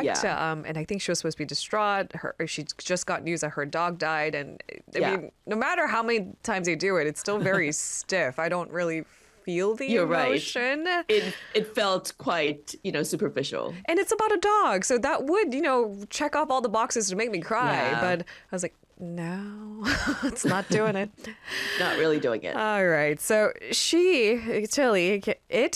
react. Yeah. And I think she was supposed to be distraught. She just got news that her dog died. And I mean, no matter how many times they do it, it's still very stiff. I don't really feel the You're emotion. Right. It felt quite, superficial. And it's about a dog. So that would, check off all the boxes to make me cry. Yeah. But I was like, no, it's not doing it. Not really doing it. All right. So she can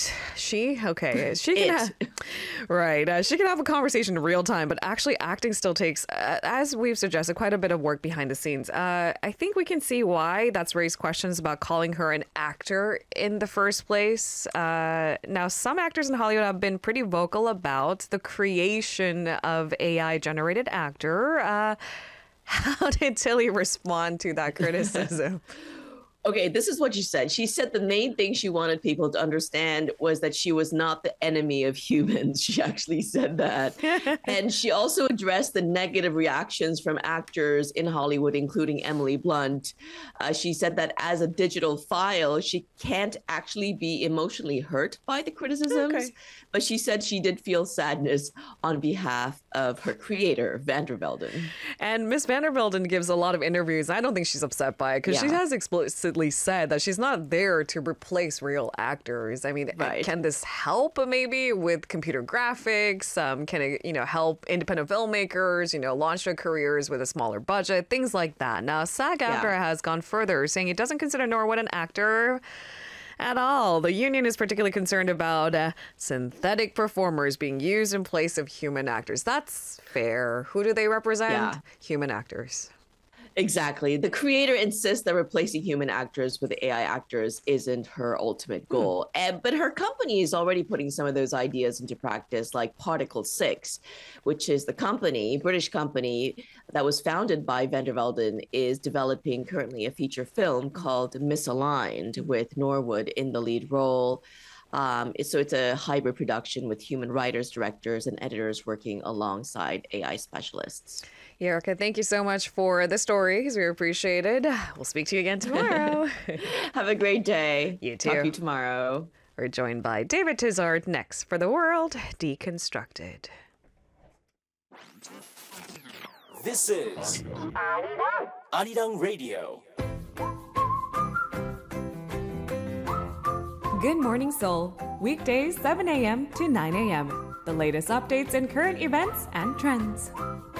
right. She can have a conversation in real time, but actually acting still takes, as we've suggested, quite a bit of work behind the scenes. I think we can see why that's raised questions about calling her an actor in the first place. Now, some actors in Hollywood have been pretty vocal about the creation of AI-generated actor. How did Tilly respond to that criticism? Okay, this is what she said. She said the main thing she wanted people to understand was that she was not the enemy of humans. She actually said that. And she also addressed the negative reactions from actors in Hollywood, including Emily Blunt. She said that as a digital file, she can't actually be emotionally hurt by the criticisms. Okay. But she said she did feel sadness on behalf of her creator, Van der Velden. And Miss Van der Velden gives a lot of interviews. I don't think she's upset by it because she has explicitly said that she's not there to replace real actors. I mean, can this help maybe with computer graphics? Can it, help independent filmmakers, launch their careers with a smaller budget, things like that. Now, SAG-AFTRA has gone further, saying it doesn't consider Norwood an actor at all. The union is particularly concerned about synthetic performers being used in place of human actors. That's fair. Who do they represent? Yeah. Human actors. Exactly. The creator insists that replacing human actors with AI actors isn't her ultimate goal. But her company is already putting some of those ideas into practice, like Particle 6, which is the British company that was founded by Van der Velden, is developing currently a feature film called Misaligned with Norwood in the lead role. So it's a hybrid production with human writers, directors, and editors working alongside AI specialists. Yeah, Erica, thank you so much for the stories. We appreciate it. We'll speak to you again tomorrow. Have a great day. You too. Talk to you tomorrow. We're joined by David Tizard next for The World Deconstructed. This is Arirang Radio. Good Morning Seoul, weekdays 7 a.m. to 9 a.m. The latest updates and current events and trends.